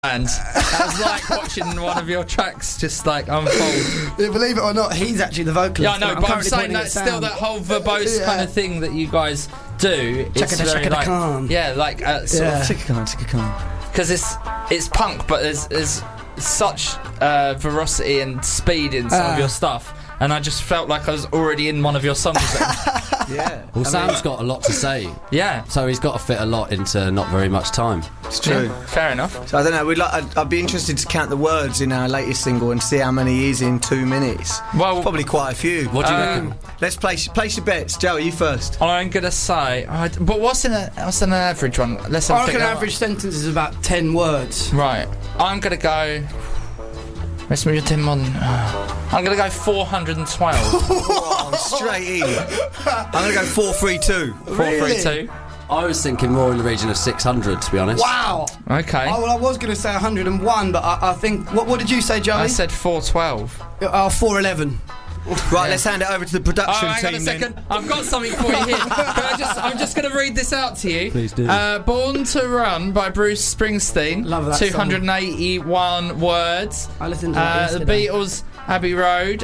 And that was like watching one of your tracks just like unfold. Yeah, believe it or not, he's actually the vocalist. Yeah, I know, but I'm saying that still that whole verbose kind of thing that you guys do. It's very like, yeah, like sort of because it's punk, but there's such veracity and speed in some of your stuff. And I just felt like I was already in one of your songs then. Yeah. Well, Sam's got a lot to say. Yeah. So he's got to fit a lot into not very much time. It's true. Yeah, fair enough. So I don't know. I'd be interested to count the words in our latest single and see how many is in 2 minutes. Well, probably quite a few. What do you reckon? Let's place your bets. Joe, you first. I'm gonna say, but what's an average one? Let's have I reckon an average sentence is about 10 words. Right. I'm gonna go. Let's move to modern. I'm gonna go 412. Oh, straight in. I'm gonna go 432. 432. I was thinking more in the region of 600, to be honest. Wow. Okay. Oh, well, I was going to say 101, but I think... What did you say, Joey? I said 412. 411. Right, let's hand it over to the production team. Hang on a second. I've got something for you here. I'm just going to read this out to you. Please do. Born to Run by Bruce Springsteen. Love that 281 song. Words. I listened to that The yesterday. Beatles, Abbey Road,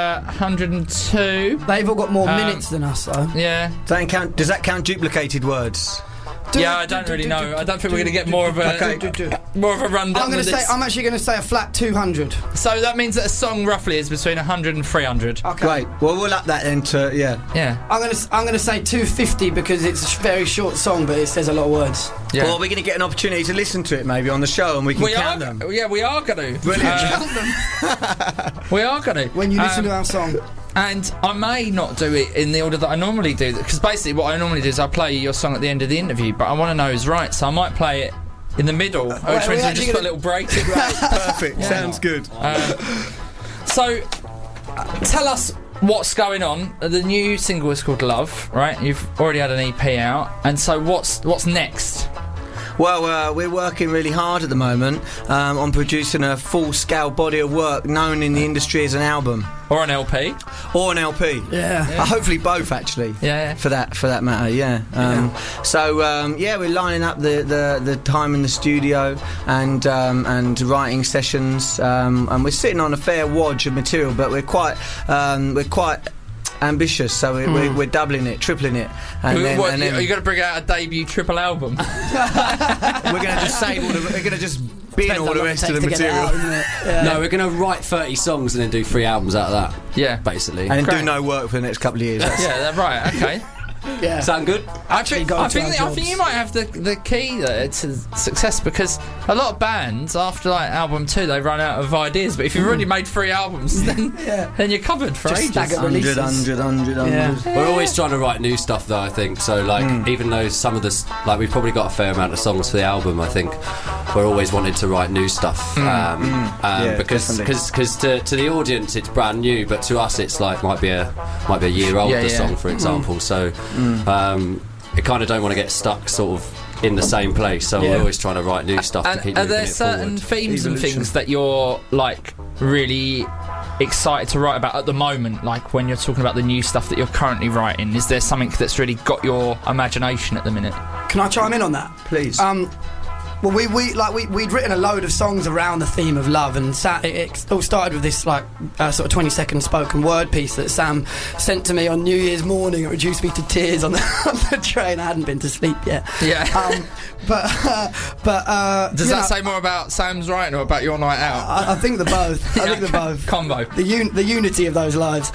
102. They've all got more minutes than us, though. Yeah. Does that count duplicated words? Yeah, I don't really know. I don't think we're going to get more of a rundown. I'm actually going to say a flat 200. So that means that a song roughly is between 100 and 300. Okay. Great. Well, we'll up that then to Yeah. I'm going to say 250 because it's a very short song, but it says a lot of words. Yeah. Well, we're going to get an opportunity to listen to it maybe on the show, and we can count them. Yeah, we are going to. Brilliant. Count them We are going to. when you listen to our song. And I may not do it in the order that I normally do, because basically what I normally do is I play your song at the end of the interview, but I want to know who's right, so I might play it in the middle, which means we just put a little break in. Perfect. Yeah. Sounds good. So, tell us what's going on. The new single is called Love, right? You've already had an EP out, and so what's next? Well, we're working really hard at the moment on producing a full-scale body of work known in the industry as an album. Or an LP. Or an LP. Yeah. Hopefully both, actually. Yeah. For that matter, yeah. So, we're lining up the time in the studio and writing sessions, and we're sitting on a fair wodge of material, but we're quite ambitious, so we're doubling it, tripling it, and then are you going to bring out a debut triple album? we're going to just save all we're going to just bin all the rest of the material. No, we're going to write 30 songs and then do 3 albums out of that. Yeah, basically, and then do no work for the next couple of years. Yeah, right. Okay. Yeah. Sound good? I think you might have the key there to success, because a lot of bands after like album 2 they run out of ideas, but if you've already made 3 albums then you're covered for Just ages. stagger releases. 100. We're always trying to write new stuff though, I think, so like even though some of this, like we've probably got a fair amount of songs for the album, I think we're always wanting to write new stuff because to the audience it's brand new, but to us it's like might be a year old, the song, for example. So I kind of don't want to get stuck sort of in the same place, so we're always trying to write new stuff to keep moving it forward. Are there certain themes and things that you're like really excited to write about at the moment, like when you're talking about the new stuff that you're currently writing? Is there something that's really got your imagination at the minute? Can I chime in on that, please? Well, we'd written a load of songs around the theme of love, and it all started with this like sort of 20-second spoken word piece that Sam sent to me on New Year's morning. It reduced me to tears on the train. I hadn't been to sleep yet. Yeah. Does that say more about Sam's writing or about your night out? I think the both. I think the both. Combo. The unity of those lives.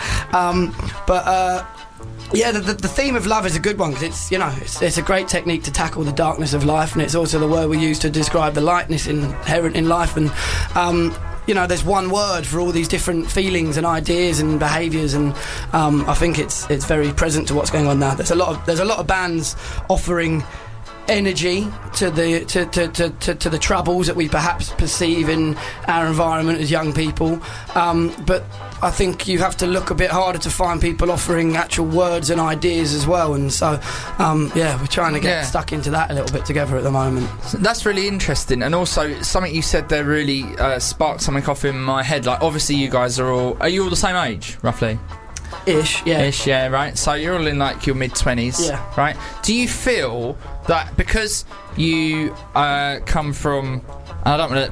Yeah, the theme of love is a good one, because it's a great technique to tackle the darkness of life, and it's also the word we use to describe the lightness inherent in life. And there's one word for all these different feelings and ideas and behaviours, and I think it's very present to what's going on now. There's a lot of bands offering energy to the troubles that we perhaps perceive in our environment as young people, but I think you have to look a bit harder to find people offering actual words and ideas as well, and so we're trying to get stuck into that a little bit together at the moment. That's really interesting, and also something you said there really sparked something off in my head. Like, obviously you guys are you all the same age, roughly? Ish, yeah, right. So you're all in like your mid-20s, right? Do you feel that because you come from I don't